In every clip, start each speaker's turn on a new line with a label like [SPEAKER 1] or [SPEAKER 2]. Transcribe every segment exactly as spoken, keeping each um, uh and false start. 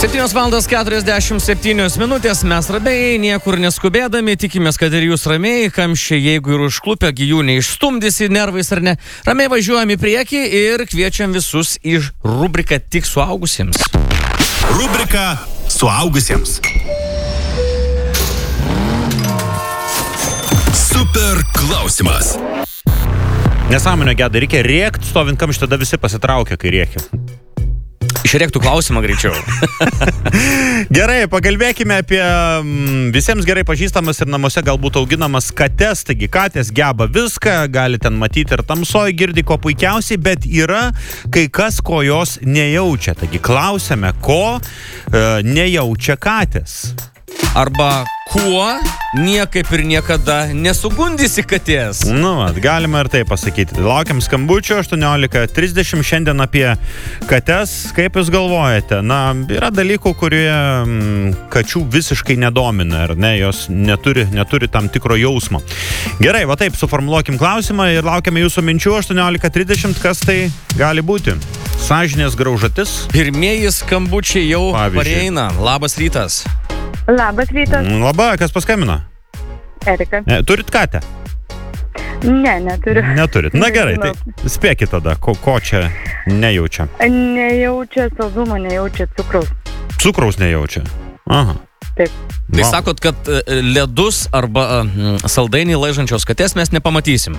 [SPEAKER 1] septynios valandos keturiasdešimt septynios minutės, mes ramiai, niekur neskubėdami, tikimės, kad ir jūs ramiai, kamščiai, jeigu ir užklupę, jų neišstumdysi nervais ar ne, ramiai važiuojam į priekį ir kviečiam visus į rubriką Tik suaugusiems.
[SPEAKER 2] Rubrika Suaugusiems. Super klausimas.
[SPEAKER 3] Nesąmonė geda, reikia rėkt, stovint kamštį, tada visi pasitraukia, kai rėkia.
[SPEAKER 1] Išrėktų klausimą greičiau.
[SPEAKER 3] Gerai, pakalbėkime apie visiems gerai pažįstamas ir namuose galbūt auginamas kates. Taigi katės geba viską, gali ten matyti ir tamsoj, girdi ko puikiausiai, bet yra kai kas, ko jos nejaučia. Taigi klausėme, ko e, nejaučia katės.
[SPEAKER 1] Arba kuo niekaip ir niekada nesugundysi katės.
[SPEAKER 3] Nu, vat, galima ir tai pasakyti. Laukiam skambučio aštuoniolika trisdešimt šiandien apie kates. Kaip jūs galvojate? Na, yra dalykų, kurie m, kačių visiškai nedomina, ar ne? Jos neturi, neturi tam tikro jausmo. Gerai, va taip, suformuluokim klausimą ir laukiame jūsų minčių aštuoniolika trisdešimt. Kas tai gali būti? Sąžinės graužatis?
[SPEAKER 1] Pirmieji skambučiai jau
[SPEAKER 3] Pavyzdžiui.
[SPEAKER 1] pareina. Labas rytas.
[SPEAKER 4] Labas rytas.
[SPEAKER 3] Labai, kas paskambino?
[SPEAKER 4] Erika.
[SPEAKER 3] E, turit katę?
[SPEAKER 4] Ne, neturiu.
[SPEAKER 3] Neturit. Na gerai, tai spėkit tada, ko, ko čia nejaučia.
[SPEAKER 4] Nejaučia saldumo, nejaučia cukraus.
[SPEAKER 3] Cukraus nejaučia. Aha.
[SPEAKER 4] Taip.
[SPEAKER 1] Tai
[SPEAKER 3] Va.
[SPEAKER 1] sakot, kad e, ledus arba e, saldainį laižančios katės mes nepamatysim.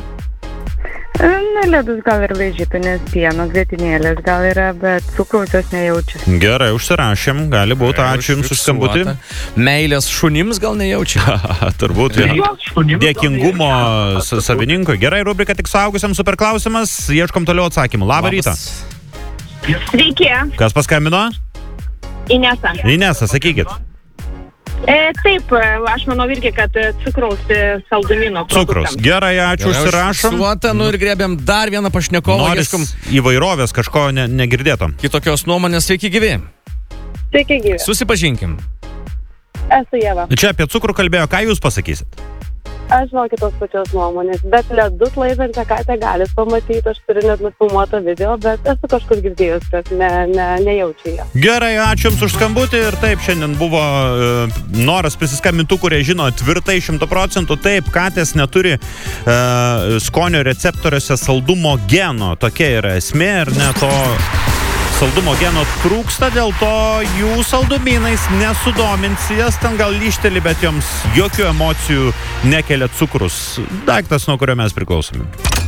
[SPEAKER 4] Na, ledus gal ir laižytų, nes pieno grietinėlės gal yra, bet cukraus jos nejaučia.
[SPEAKER 3] Gerai, užsirašėm, gali būti, ačiū jums už skambutį.
[SPEAKER 1] Meilės šunims gal nejaučia.
[SPEAKER 3] Turbūt dėkingumo sa- savininkui. Gerai, rubrika Tik suaugusiam, super klausimas, ieškom toliau atsakymų. Labą rytą.
[SPEAKER 5] Sveiki,
[SPEAKER 3] Kas paskambino?
[SPEAKER 5] Inesa.
[SPEAKER 3] Inesa, sakykit.
[SPEAKER 5] E, taip, aš manau irgi, kad cukraus saldumino
[SPEAKER 3] Cukraus.
[SPEAKER 5] produktams.
[SPEAKER 3] Gerai, ačiū, užsirašom.
[SPEAKER 1] Suota, nu ir grėbėm dar vieną pašnekovą.
[SPEAKER 3] Noris
[SPEAKER 1] Ieškom
[SPEAKER 3] įvairovės kažko ne, negirdėto.
[SPEAKER 1] kitokios nuomonės. Sveiki gyvi.
[SPEAKER 5] Sveiki, gyvi.
[SPEAKER 1] Susipažinkim.
[SPEAKER 5] Esu Ieva.
[SPEAKER 3] Čia apie cukrų kalbėjo, ką jūs pasakysit?
[SPEAKER 5] Aš žinau kitos pačios nuomonės, bet ledus laižančią katę galit pamatyti, aš turiu net nufilmuotą video, bet esu kažkur girdėjus, kad ne, ne, nejaučiu ją.
[SPEAKER 3] Gerai, ačiū jums už skambutį ir taip, šiandien buvo e, noras prisiskambintų, kurie žino tvirtai šimtų procentų. Taip, katės neturi e, skonio receptoriuose saldumo geno, tokia yra esmė ir ne to saldumo geno trūksta, dėl to jų saldumynais nesudominsi, jas ten gal lyšteli, bet joms jokių emocijų nekelia cukrus. Daiktas, nuo kurio mes priklausomi.